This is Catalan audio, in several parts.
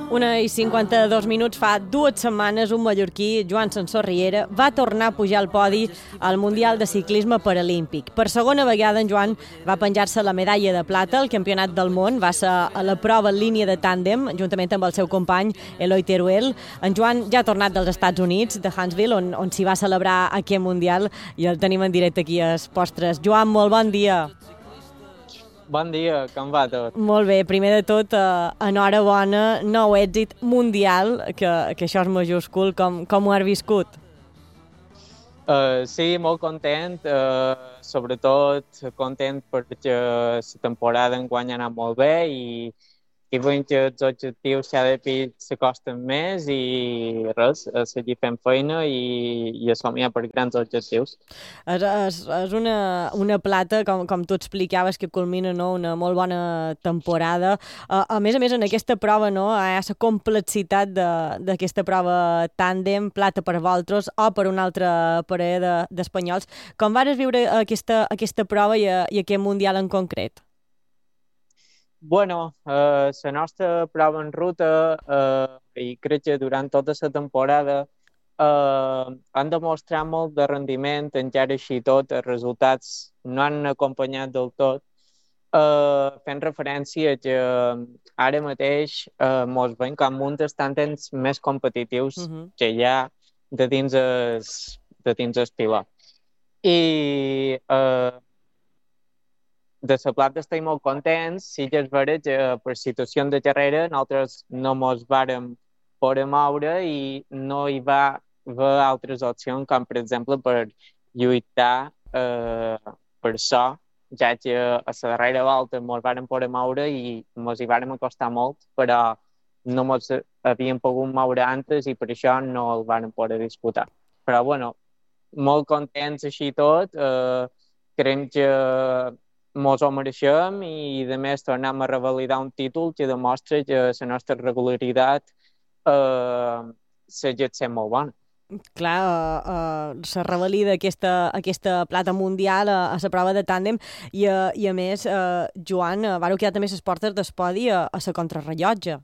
1:52 fa 2 setmanes un mallorquí, Joan Sansó Riera, va tornar a pujar al podi al Mundial de Ciclisme Paralímpic. Per segona vegada en Joan va penjar-se la medalla de plata al Campionat del Món, va ser a la prova en línia de tàndem, juntament amb el seu company Eloi Teruel. En Joan ja ha tornat dels Estats Units, de Huntsville, on s'hi va celebrar aquest Mundial, i el tenim en directe aquí a Postres. Joan, molt bon dia. Bon dia, com va tot? Molt bé, primer de tot, enhorabona, nou èxit mundial, que això és majúscul, com ho has viscut? Sí, molt content, sobretot content perquè la temporada enguany ha anat molt bé i veiem que els objectius cada cop s'acosten més i res, a seguir fent feina i a somiar per grans objectius. És una plata, com tu explicaves, que culmina, no, una molt bona temporada. A més, en aquesta prova, no, hi ha la complexitat d'aquesta prova tàndem, plata per vosaltres o per una altra parella d'espanyols. Com vas viure aquesta prova i aquest Mundial en concret? Bueno, la nostra prova en ruta i crec que durant tota la temporada han demostrat molt de rendiment, encara així tot, els resultats no han acompanyat del tot, fent referència que ara mateix mos veiem com un dels tàndems més competitius que hi ha de dins el pilot. I de la plata estem molt contents, sí que és veritat que per situació de carrera nosaltres no mos vàrem poder moure i no hi va haver altres opcions, com per exemple per lluitar per això, ja que a la darrera volta mos vàrem poder moure i mos hi vàrem acostar molt, però no mos havíem pogut moure antes i per això no el vàrem poder disputar. Però bueno, molt contents així tot, creiem que mos ho mereixem i a més tornem a revalidar un títol que demostra que la nostra regularitat segueix sent molt bona. Clar, se revalida aquesta plata mundial a la prova de tàndem i a més, Joan, vareu quedar també les portes del podi a la contrarrellotge.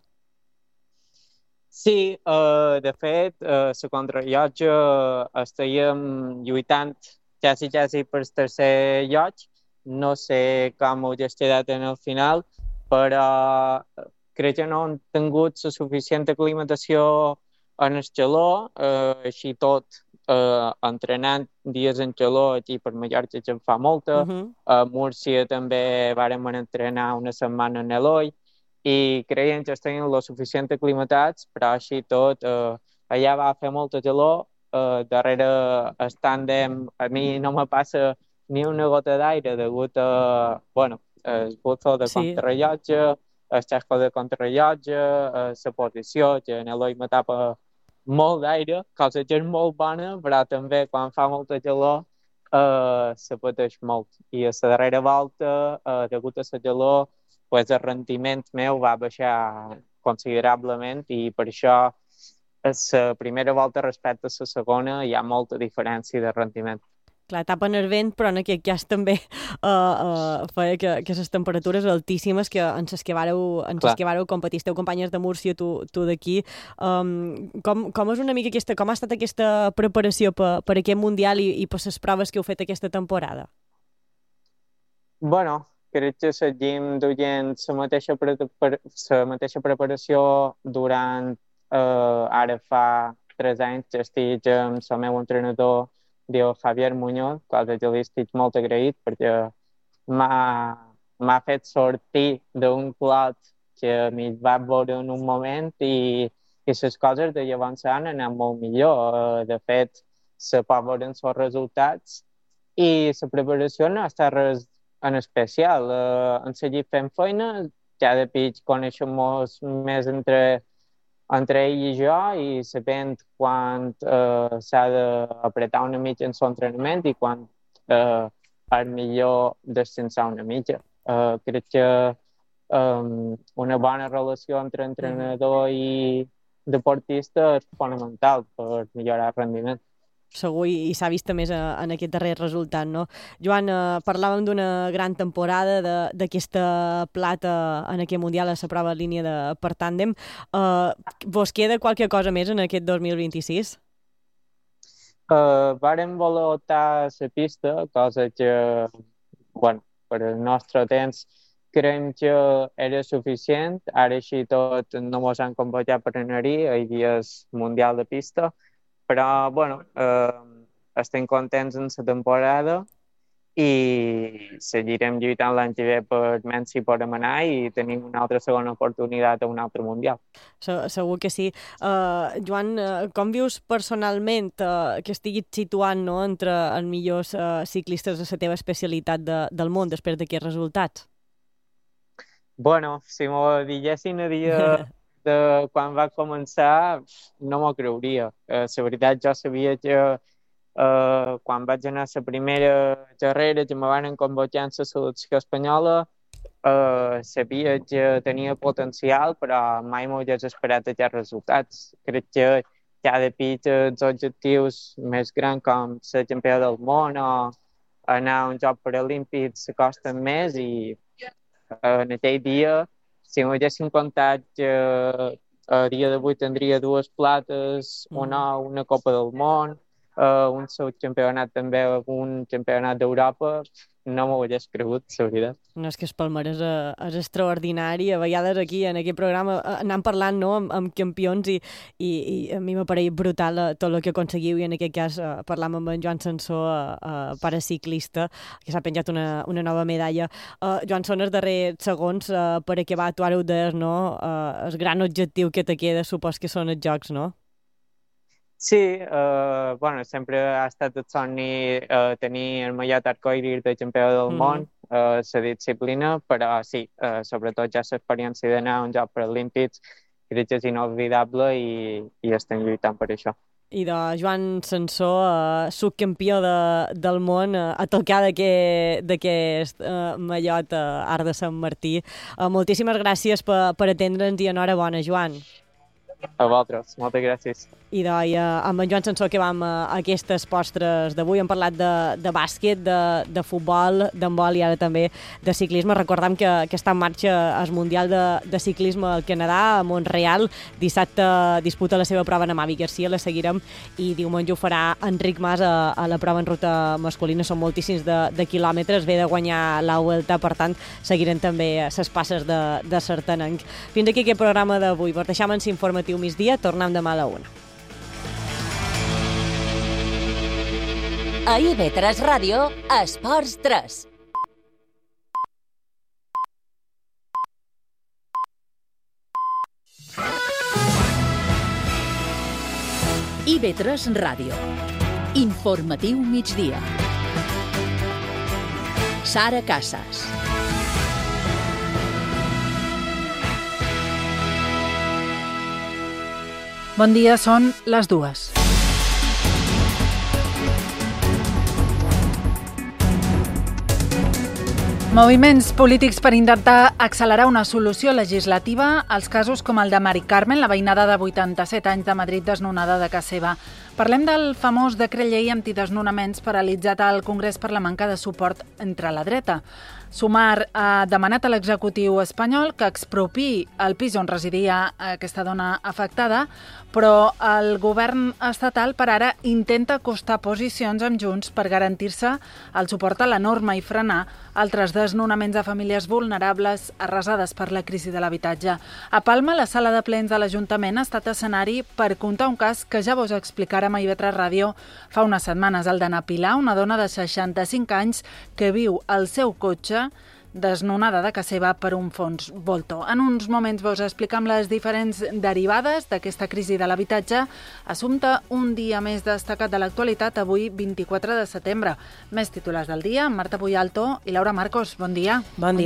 Sí, de fet, la contrarrellotge estàvem lluitant quasi per el tercer lloc. No sé com ho gestionat en el final, però crec que no han tingut la suficient aclimatació en el calor, així tot entrenant dies en calor aquí per Mallorca que en fa molta, a Múrcia també vàrem entrenar una setmana en Eloi i creiem que estem lo suficient aclimatats, però així tot allà va fer molta calor, darrere el tàndem a mi no me passa ni una gota d'aire degut a, bueno, el buzo de contrarrellotge, el xasco de contrarrellotge, la posició, que en Eloi me tapa molt d'aire, cosa que és molt bona, però també quan fa molta calor se pateix molt. I a la darrera volta, degut a la calor, pues, el rendiment meu va baixar considerablement i per això a la primera volta respecte a la segona hi ha molta diferència de rendiment. Clar, tapen el vent, però en aquest cas també feia que les temperatures altíssimes en les que vareu competir, esteu companyes de Múrcia, tu d'aquí. Com és una mica com ha estat aquesta preparació per aquest Mundial i per les proves que heu fet aquesta temporada? Bueno, crec que seguim duent la mateixa preparació durant ara fa 3 anys que estic amb el meu entrenador diu Javier Muñoz, cosa que li estic molt agraït perquè m'ha fet sortir d'un clot que m'hi va veure en un moment i les coses de llavors han anat molt millor. De fet, se pot veure en els resultats i la preparació no està res en especial. En seguir fent feina, cada pitx coneixem-nos més entre ell i jo i sabent quan s'ha d'apretar una mica en l'entrenament i quan és millor descansar una mica. Crec que una bona relació entre entrenador i deportista és fonamental per millorar el rendiment. segur, i s'ha vist més en aquest darrer resultat, no? Joan, parlàvem d'una gran temporada d'aquesta plata en aquest Mundial a la prova en línia per tàndem. Vos queda qualque cosa més en aquest 2026? Vàrem voler optar a la pista, cosa que, bueno, per el nostre temps creiem que era suficient. Ara així tot no mos han convocat per anar-hi, hi havia el Mundial de pista, però, bueno, estem contents en la temporada i seguirem lluitant l'any que ve per menys si podem anar i tenim una altra segona oportunitat a un altre Mundial. Segur que sí. Joan, com vius personalment que estiguis situant, no, entre els millors ciclistes de la teva especialitat del món després d'aquests resultats? Bueno, si m'ho diguessin a dia de quan va començar, no m'ho creuria. La veritat, jo sabia que quan vaig anar a la primera carrera que me van convocar en la selecció espanyola, sabia que tenia potencial, però mai m'ho hagués esperat aquests resultats. Crec que cada pit els objectius més grans com ser campió del món o anar a un Jocs Paralímpics s'acosten més i en aquell dia, si m'haguessin contat que a dia d'avui tindria 2 plates, una Copa del Món, un subcampionat també, un campionat d'Europa, no m'ho hagués cregut, la veritat. No, és que el palmarès és extraordinari. A vegades aquí, en aquest programa, anem parlant, no, amb campions i a mi m'apareix brutal tot el que aconseguiu, i en aquest cas parlam amb en Joan Sansó, paraciclista, que s'ha penjat una nova medalla. Joan, són els darrers segons per acabar, tu ara ho deies, no? El gran objectiu que te queda, supos que són els Jocs, no? Sí, bueno, sempre ha estat el somni tenir el mallot arcoiris de campió del món, la disciplina, però sí, sobretot ja l'experiència d'anar a uns Jocs Paralímpics crec que és inolvidable i estem lluitant per això. I de Joan Sansó, subcampió del món, a tocar d'aquest mallot Arc de Sant Martí. Moltíssimes gràcies per atendre'ns i enhorabona, Joan. A vosaltres, moltes gràcies. I amb en Joan Sansó que vam a aquestes postres d'avui. Hem parlat de bàsquet, de futbol, d'handbol i ara també de ciclisme. Recordem que està en marxa el Mundial de Ciclisme al Canadà, a Montreal. Dissabte disputa la seva prova en Amavi Garcia, la seguirem, i diumenge ho farà Enric Mas a la prova en ruta masculina. Són moltíssims de quilòmetres, ve de guanyar la Vuelta, per tant seguirem també les passes de Sartenenc. Fins aquí aquest programa d'avui. Vos deixam en l'informatiu migdia, tornem demà a la 1. A IB3 Ràdio, Esports 3. IB3 Ràdio. Informatiu migdia. Sara Casas. Bon dia, són les 2. Moviments polítics per intentar accelerar una solució legislativa als casos com el de Mari Carmen, la veïnada de 87 anys de Madrid desnonada de casa seva. Parlem del famós decret llei antidesnonaments paralitzat al Congrés per la manca de suport entre la dreta. Sumar ha demanat a l'executiu espanyol que expropiï el pis on residia aquesta dona afectada, però el govern estatal per ara intenta acostar posicions amb Junts per garantir-se el suport a la norma i frenar altres desnonaments de famílies vulnerables arrasades per la crisi de l'habitatge. A Palma, la sala de plens de l'Ajuntament ha estat escenari per contar un cas que ja vos explicarem a IB3 Ràdio fa unes setmanes, el d'Anna Pilar, una dona de 65 anys que viu al seu cotxe desnonada de casa seva per un fons Volto. En uns moments vos explicam les diferents derivades d'aquesta crisi de l'habitatge, assumpte un dia més destacat de l'actualitat, avui 24 de setembre. Més titulars del dia, amb Marta Puyalto i Laura Marcos. Bon dia. Bon dia.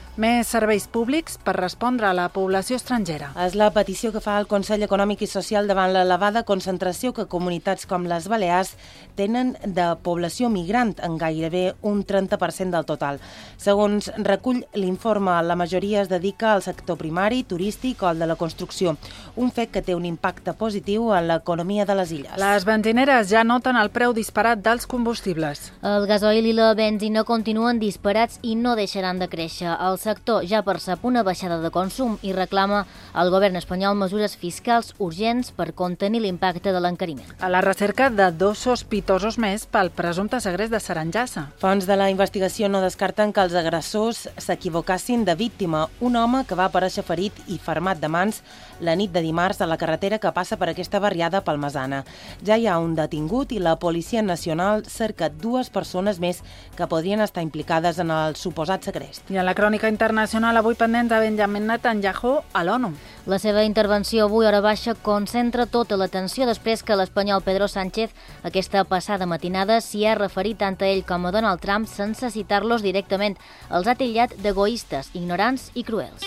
Més serveis públics per respondre a la població estrangera. És la petició que fa el Consell Econòmic i Social davant l'elevada concentració que comunitats com les Balears tenen de població migrant, en gairebé un 30% del total. Segons recull l'informe, la majoria es dedica al sector primari, turístic o al de la construcció, un fet que té un impacte positiu en l'economia de les illes. Les benzineres ja noten el preu disparat dels combustibles. El gasoil i la benzina continuen disparats i no deixaran de créixer. El sector ja percep una baixada de consum i reclama al govern espanyol mesures fiscals urgents per contenir l'impacte de l'encariment. A la recerca de 2 sospitosos més pel presumpte segrest de Saranjassa. Fonts de la investigació no descarten que els agressors s'equivocassin de víctima, un home que va aparèixer ferit i fermat de mans la nit de dimarts a la carretera que passa per aquesta barriada palmesana. Ja hi ha un detingut i la Policia Nacional cerca 2 persones més que podrien estar implicades en el suposat segrest. I en la crònica internacional, avui pendent de Benjamin Netanyahu a l'ONU. La seva intervenció avui, hora baixa, concentra tota l'atenció després que l'espanyol Pedro Sánchez aquesta passada matinada s'hi ha referit tant a ell com a Donald Trump sense citar-los directament. Els ha titllat d'egoistes, ignorants i cruels.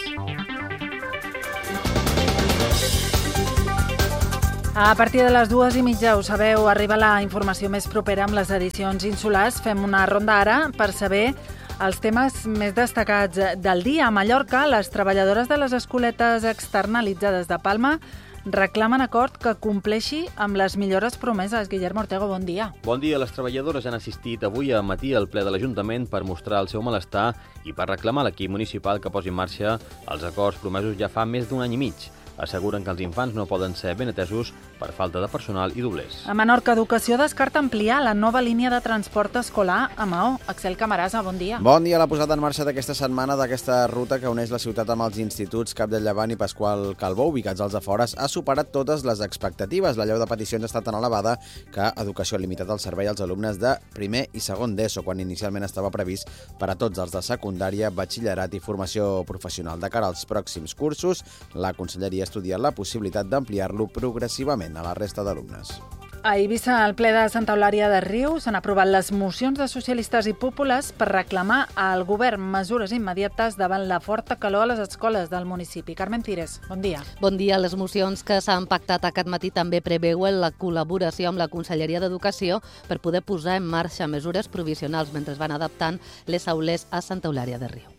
A partir de les 2:30, ho sabeu, arriba la informació més propera amb les edicions insulars. Fem una ronda ara per saber els temes més destacats del dia. A Mallorca, les treballadores de les escoletes externalitzades de Palma reclamen acord que compleixi amb les millores promeses. Guillermo Ortego, bon dia. Bon dia. Les treballadores han assistit avui a matí al ple de l'Ajuntament per mostrar el seu malestar i per reclamar a l'equip municipal que posi en marxa els acords promesos ja fa més d'un any i mig. Asseguren que els infants no poden ser ben atesos per falta de personal i doblers. A Menorca, Educació descarta ampliar la nova línia de transport escolar a Maó. Axel Camarasa, bon dia. Bon dia. La posada en marxa d'aquesta setmana d'aquesta ruta que uneix la ciutat amb els instituts Cap del Llevant i Pasqual Calbó, ubicats als afores, ha superat totes les expectatives. La llau de peticions està tan elevada que Educació ha limitat el servei als alumnes de primer i segon d'ESO, quan inicialment estava previst per a tots els de secundària, batxillerat i formació professional. De cara als pròxims cursos, la Conselleria estudiat la possibilitat d'ampliar-lo progressivament a la resta d'alumnes. A Eivissa, al ple de Santa Eulària de Riu, s'han aprovat les mocions de socialistes i populars per reclamar al govern mesures immediates davant la forta calor a les escoles del municipi. Carmen Cires, bon dia. Bon dia. Les mocions que s'han pactat aquest matí també preveuen la col·laboració amb la Conselleria d'Educació per poder posar en marxa mesures provisionals mentre es van adaptant les aules a Santa Eulària de Riu.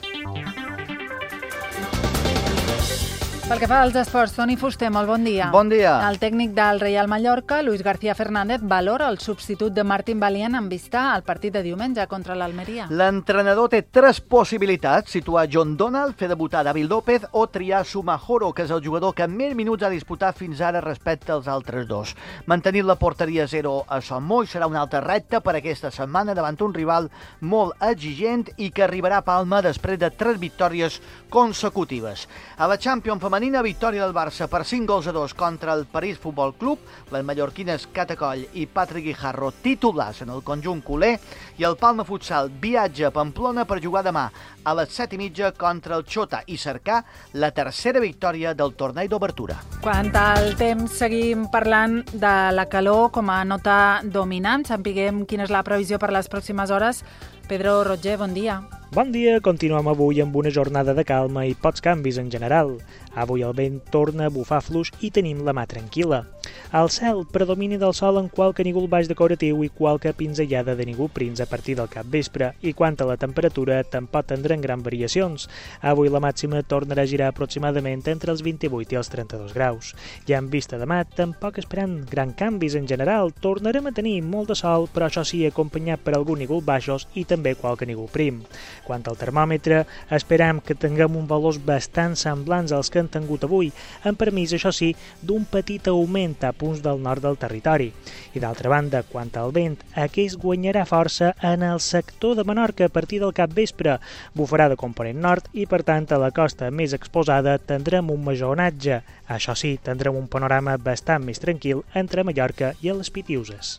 Pel que fa als esports, Toni Fuster, molt bon dia. Bon dia. El tècnic del Real Mallorca, Luis García Fernández, valora el substitut de Martín Valient en vista al partit de diumenge contra l'Almeria. L'entrenador té 3 possibilitats: situar John Donald, fer debutar David López o triar Sumajoro, que és el jugador que més minuts ha disputat fins ara respecte als altres dos. Mantenir la porteria 0 a Son Moix serà un altre repte per aquesta setmana davant un rival molt exigent i que arribarà a Palma després de 3 victòries consecutives. A la Champions femenina, victòria del Barça per 5-2 contra el París Futbol Club. Les mallorquines Cata Coll i Patrick Guijarro titulars en el conjunt culer, i el Palma Futsal viatja a Pamplona per jugar demà a les 7:30 contra el Xota i cercar la tercera victòria del torneig d'obertura. Quant al temps, seguim parlant de la calor com a nota dominant. Sapiguem quina és la previsió per les pròximes hores. Pedro Roger, bon dia. Bon dia, continuem avui amb una jornada de calma i pocs canvis en general. Avui el vent torna a bufar fluix i tenim la mà tranquil·la. Al cel, predomini del sol en qualque nígol baix decoratiu i qualque pinzellada de nígol prims a partir del capvespre, i quant a la temperatura tampoc tindran gran variacions. Avui la màxima tornarà a girar aproximadament entre els 28 i els 32 graus. Ja en vista demà, tampoc esperant gran canvis en general. Tornarem a tenir molt de sol, però això sí, acompanyat per algun nígol baixos i també qualque nígol prim. Quant al termòmetre, esperam que tinguem uns valors bastant semblants als que han tingut avui, amb permís, això sí, d'un petit augment a punts del nord del territori. I d'altra banda, quant al vent, aquest guanyarà força en el sector de Menorca a partir del capvespre. Bufarà de component nord i, per tant, a la costa més exposada tindrem un major onatge. Això sí, tindrem un panorama bastant més tranquil entre Mallorca i les Pitiuses.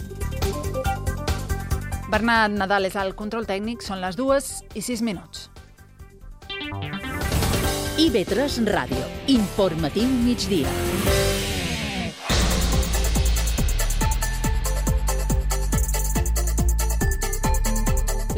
Bernat Nadal és al control tècnic, són les 2:06. IB3 Ràdio, informatiu migdia.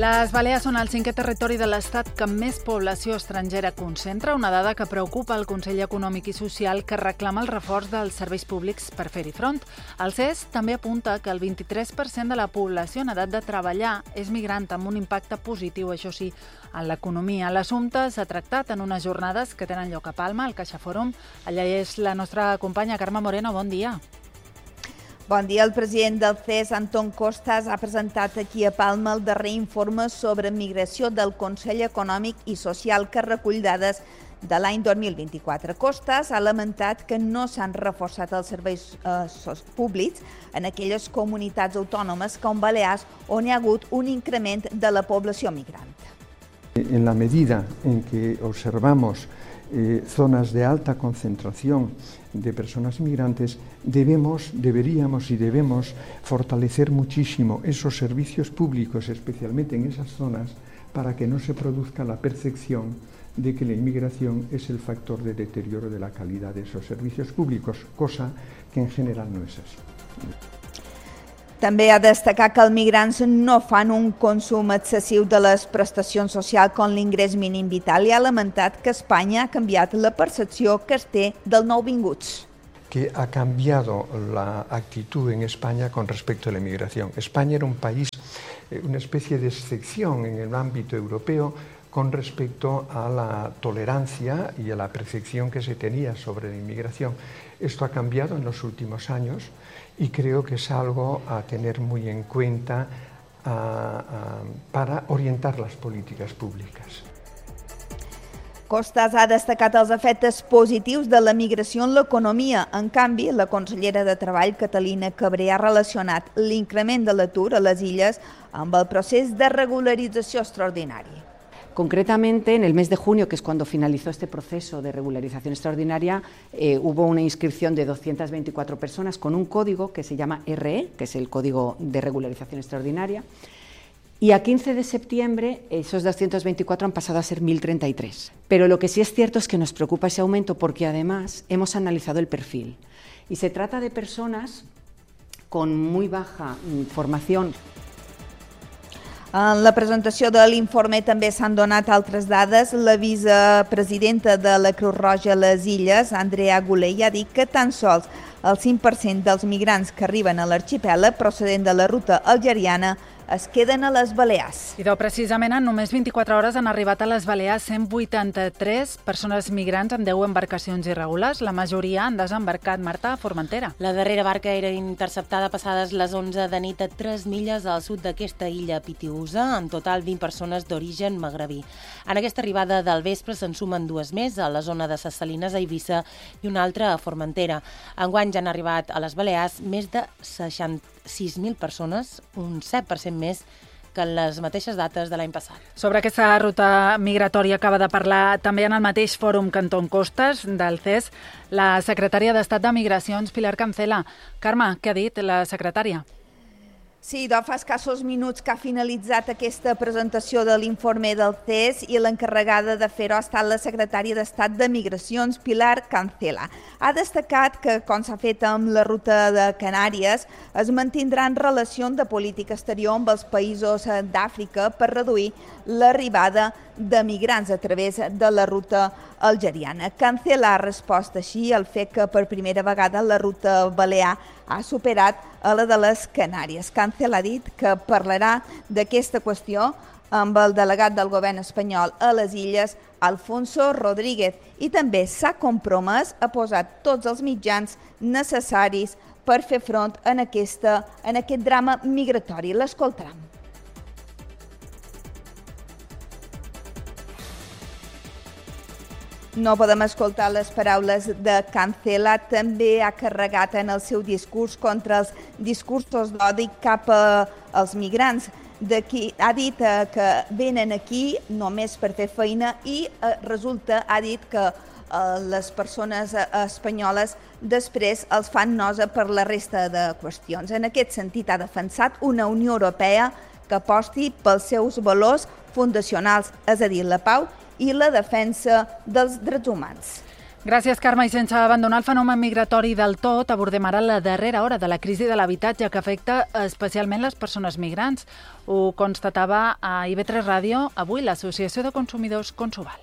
Les Balears són el 5è territori de l'Estat que més població estrangera concentra, una dada que preocupa el Consell Econòmic i Social, que reclama el reforç dels serveis públics per fer-hi front. El CES també apunta que el 23% de la població en edat de treballar és migrant, amb un impacte positiu, això sí, en l'economia. L'assumpte s'ha tractat en unes jornades que tenen lloc a Palma, al CaixaForum. Allà és la nostra companya Carme Moreno. Bon dia. Bon dia. El president del CES, Antón Costas, ha presentat aquí a Palma el darrer informe sobre migració del Consell Econòmic i Social que recull dades de l'any 2024. Costas ha lamentat que no s'han reforçat els serveis públics en aquelles comunitats autònomes com Balears, on hi ha hagut un increment de la població migrant. En la medida en que observamos zonas de alta concentración de personas migrantes, deberíamos y debemos fortalecer muchísimo esos servicios públicos, especialmente en esas zonas, para que no se produzca la percepción de que la inmigración es el factor de deterioro de la calidad de esos servicios públicos, cosa que en general no es así. També ha destacat que els migrants no fan un consum excessiu de les prestacions socials com l'ingrés mínim vital i ha lamentat que Espanya ha canviat la percepció que es té dels nouvinguts. Que ha cambiado la actitud en España con respecto a la inmigración. España era un país, una especie de excepción en el ámbito europeo con respecto a la tolerancia y a la percepción que se tenía sobre la inmigración. Esto ha cambiado en los últimos años y creo que es algo a tener muy en cuenta para orientar las políticas públicas. Costas ha destacat els efectes positius de la migració en l'economia. En canvi, la consellera de Treball, Catalina Cabré, ha relacionat l'increment de l'atur a les illes amb el procés de regularització extraordinari. Concretamente, en el mes de junio, que es cuando finalizó este proceso de regularización extraordinaria, hubo una inscripción de 224 personas con un código que se llama RE, que es el Código de Regularización Extraordinaria, y a 15 de septiembre esos 224 han pasado a ser 1.033. Pero lo que sí es cierto es que nos preocupa ese aumento porque además hemos analizado el perfil. Y se trata de personas con muy baja formación. En la presentació de l'informe també s'han donat altres dades. La vicepresidenta de la Creu Roja a les Illes, Andrea Guley, ha dit que tan sols el 5% dels migrants que arriben a l'arxipèlag procedent de la ruta algeriana es queden a les Balears. I precisament en només 24 hores han arribat a les Balears 183 persones migrants en 10 embarcacions irregulars. La majoria han desembarcat, Marta, a Formentera. La darrera barca era interceptada passades les 11 de nit a 3 milles al sud d'aquesta illa Pitiusa, en total 20 persones d'origen magrebí. En aquesta arribada del vespre se'n sumen 2 més a la zona de Ses Salines, a Eivissa, i una altra a Formentera. Enguany ja han arribat a les Balears més de 66.000 persones, un 7% més que en les mateixes dates de l'any passat. Sobre aquesta ruta migratòria acaba de parlar també en el mateix fòrum que Antón Costas, del CES, la secretària d'Estat de Migracions, Pilar Cancela. Carme, què ha dit la secretària? Sí, fa escassos minuts que ha finalitzat aquesta presentació de l'informe del CES i l'encarregada de fer-ho ha estat la secretària d'Estat de Migracions, Pilar Cancela. Ha destacat que, com s'ha fet amb la ruta de Canàries, es mantindran relacions de política exterior amb els països d'Àfrica per reduir l'arribada de migrants a través de la ruta algeriana. Cancela ha respost així al fet que per primera vegada la ruta balear ha superat a la de les Canàries. Cancela ha dit que parlarà d'aquesta qüestió amb el delegat del govern espanyol a les illes, Alfonso Rodríguez, i també s'ha compromès a posar tots els mitjans necessaris per fer front en aquest drama migratori. L'escoltarem. No podem escoltar les paraules de Cancela. També ha carregat en el seu discurs contra els discursos d'odi cap als migrants. Ha dit que venen aquí només per fer feina i ha dit que les persones espanyoles després els fan nosa per la resta de qüestions. En aquest sentit ha defensat una Unió Europea que aposti pels seus valors fundacionals, és a dir, la pau i la defensa dels drets humans. Gràcies, Carme. I sense abandonar el fenomen migratori del tot, abordem ara la darrera hora de la crisi de l'habitatge que afecta especialment les persones migrants. Ho constatava a IB3 Ràdio avui l'Associació de Consumidors Consuval.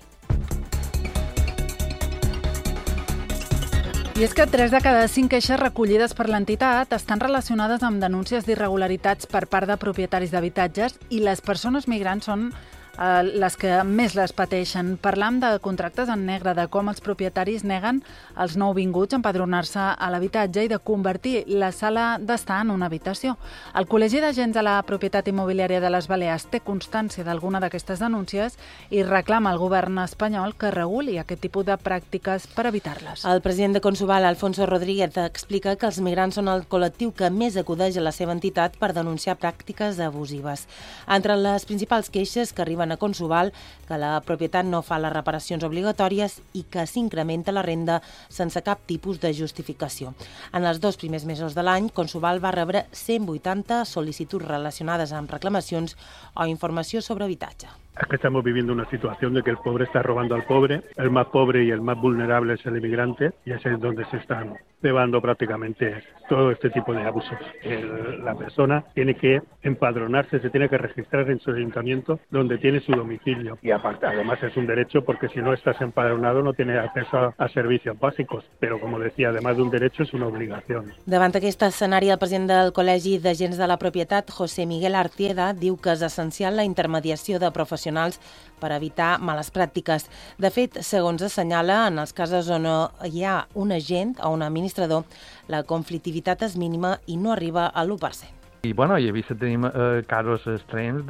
I és que 3 de cada 5 queixes recollides per l'entitat estan relacionades amb denúncies d'irregularitats per part de propietaris d'habitatges i les persones migrants són les que més les pateixen. Parlam de contractes en negre, de com els propietaris neguen als nouvinguts empadronar-se a l'habitatge i de convertir la sala d'estar en una habitació. El Col·legi d'Agents de la Propietat Immobiliària de les Balears té constància d'alguna d'aquestes denúncies i reclama al govern espanyol que reguli aquest tipus de pràctiques per evitar-les. El president de Consuval, Alfonso Rodríguez, explica que els migrants són el col·lectiu que més acudeix a la seva entitat per denunciar pràctiques abusives. Entre les principals queixes que arriben a Consuval, que la propietat no fa les reparacions obligatòries i que s'incrementa la renda sense cap tipus de justificació. En els 2 primers mesos de l'any, Consuval va rebre 180 sol·licituds relacionades amb reclamacions o informació sobre habitatge. Es que estamos viviendo una situación de que el pobre está robando al pobre, el más pobre y el más vulnerable es el inmigrante, y ese es donde se están cebando prácticamente todo este tipo de abusos. La persona tiene que empadronarse, se tiene que registrar en su ayuntamiento donde tiene su domicilio. Y aparte, además es un derecho porque si no estás empadronado no tienes acceso a servicios básicos. Pero como decía, además de un derecho es una obligación. Davant aquest escenari, el president del Col·legi d'Agents de la Propietat, José Miguel Artieda, diu que és essencial la intermediació de professionals per evitar males pràctiques. De fet, segons assenyala, en els casos on hi ha un agent o un administrador, la conflictivitat és mínima i no arriba al 1%. I he vist que tenim casos estranys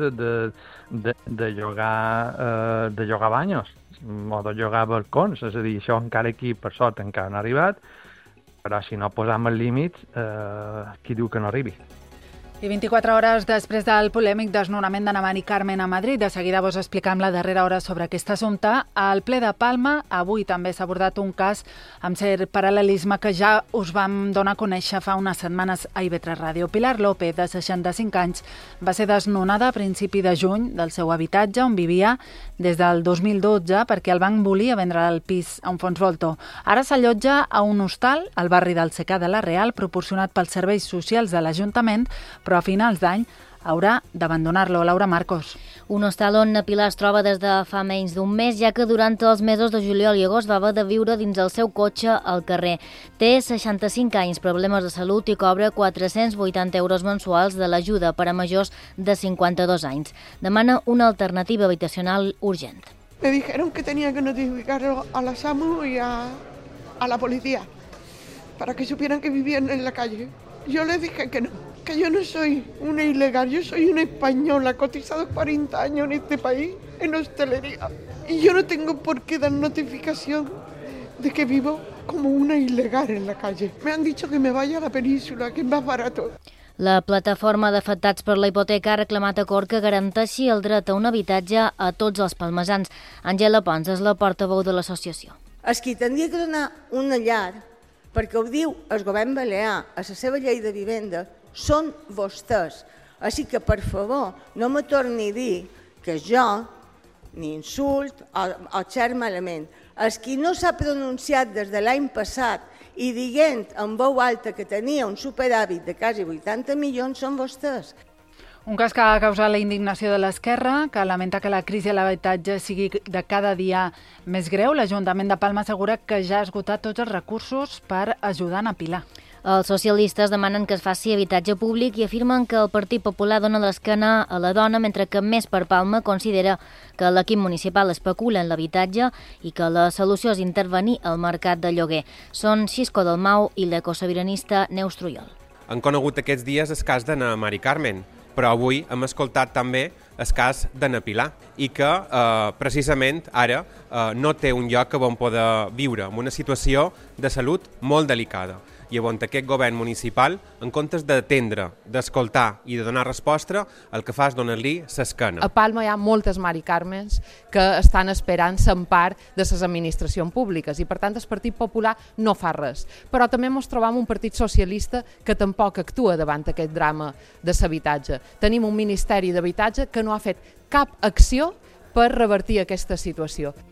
de llogar banyos o de llogar balcons, és a dir, això encara aquí per sort encara no ha arribat, però si no posam els límits, qui diu que no arribi? I 24 hores després del polèmic desnonament d'Anna Mari Carmen a Madrid, de seguida vos explicam la darrera hora sobre aquest assumpte. Al ple de Palma, avui també s'ha abordat un cas amb cert paral·lelisme que ja us vam donar a conèixer fa unes setmanes a IB3 Ràdio. Pilar López, de 65 anys, va ser desnonada a principi de juny del seu habitatge on vivia des del 2012 perquè el banc volia vendre el pis a un fons voltor. Ara s'allotja a un hostal al barri del Secà de la Real, proporcionat pels serveis socials de l'Ajuntament, però a finals d'any haurà d'abandonar-lo. Laura Marcos. Un hostal on Pilar es troba des de fa menys d'un mes, ja que durant els mesos de juliol i agost va haver de viure dins el seu cotxe al carrer. Té 65 anys, problemes de salut i cobra 480 euros mensuals de l'ajuda per a majors de 52 anys. Demana una alternativa habitacional urgent. Me dijeron que tenía que notificarlo a la SAMU y a la policía para que supieran que vivían en la calle. Yo les dije que no, que yo no soy una ilegal, yo soy una española, cotizado 40 años en este país, en hostelería. Y yo no tengo por qué dar notificación de que vivo como una ilegal en la calle. Me han dicho que me vaya a la península, que es más barato. La plataforma d'afectats per la hipoteca ha reclamat a Cort que garanteixi el dret a un habitatge a tots els palmesans. Àngela Pons és la portaveu de l'associació. Els qui tindria que donar una llar, perquè ho diu el govern balear a la seva llei de vivenda, són vostès. Així que, per favor, no me torni a dir que jo ni insult o xer malament. Els qui no s'ha pronunciat des de l'any passat i dient en veu alta que tenia un superàvit de quasi 80 milions són vostès. Un cas que ha causat la indignació de l'Esquerra, que lamenta que la crisi a l'habitatge sigui de cada dia més greu. L'Ajuntament de Palma assegura que ja ha esgotat tots els recursos per ajudar a Pilar. Els socialistes demanen que es faci habitatge públic i afirmen que el Partit Popular dona l'esquena a la dona, mentre que Més per Palma considera que l'equip municipal especula en l'habitatge i que la solució és intervenir al mercat de lloguer. Són Xisco Dalmau i l'ecosobiranista Neus Trujol. Han conegut aquests dies el cas d'Anna Mari Carmen, però avui hem escoltat també el cas d'Anna Pilar i que precisament ara no té un lloc on poder viure, en una situació de salut molt delicada. I on aquest govern municipal, en comptes d'atendre, d'escoltar i de donar resposta, el que fa és donar-li l'esquena. A Palma hi ha moltes Mari Carmens que estan esperant l'empar de les administracions públiques i, per tant, el Partit Popular no fa res. Però també ens trobam un partit socialista que tampoc actua davant aquest drama de l'habitatge. Tenim un Ministeri d'Habitatge que no ha fet cap acció per revertir aquesta situació.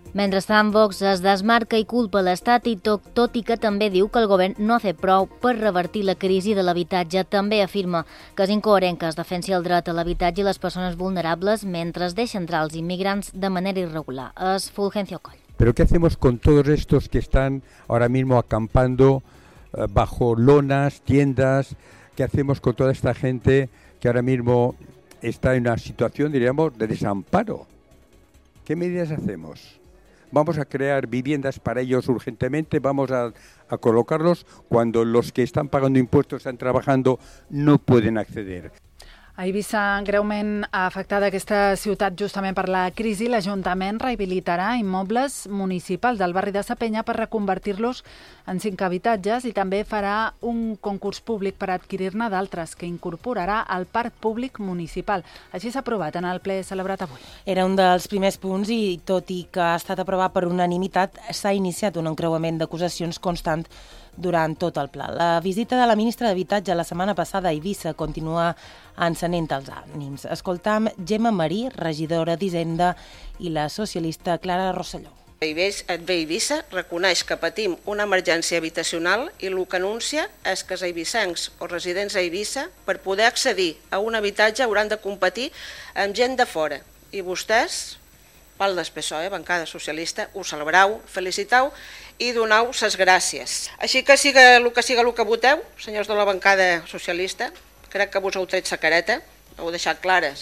Mentrestant, Vox es desmarca i culpa l'Estat i tot i que també diu que el govern no ha fet prou per revertir la crisi de l'habitatge. També afirma que és incoherent que es defensi el dret a l'habitatge i les persones vulnerables mentre es deixa entrar els immigrants de manera irregular. És Fulgencio Coll. Pero ¿qué hacemos con todos estos que están ahora mismo acampando bajo lonas, tiendas? ¿Qué hacemos con toda esta gente que ahora mismo está en una situación, diríamos, de desamparo? ¿Qué medidas hacemos? Vamos a crear viviendas para ellos urgentemente, vamos a colocarlos cuando los que están pagando impuestos, están trabajando, no pueden acceder. A Eivissa, greument afectada aquesta ciutat justament per la crisi, l'Ajuntament rehabilitarà immobles municipals del barri de Sapenya per reconvertir-los en 5 habitatges i també farà un concurs públic per adquirir-ne d'altres que incorporarà al parc públic municipal. Així s'ha aprovat en el ple celebrat avui. Era un dels primers punts i, tot i que ha estat aprovat per unanimitat, s'ha iniciat un encreuament d'acusacions constant durant tot el pla. La visita de la ministra d'Habitatge la setmana passada a Eivissa continua encenent els ànims. Escoltam Gemma Marí, regidora d'Hisenda, i la socialista Clara Rosselló. Eivissa reconeix que patim una emergència habitacional i el que anuncia és que els eivissencs o residents a Eivissa, per poder accedir a un habitatge, hauran de competir amb gent de fora. I vostès, pal del PSOE, bancada socialista, ho celebrau, felicitau i donau ses gràcies. Així que siga el que voteu, senyors de la bancada socialista, crec que vos heu tret sa careta, heu deixat clares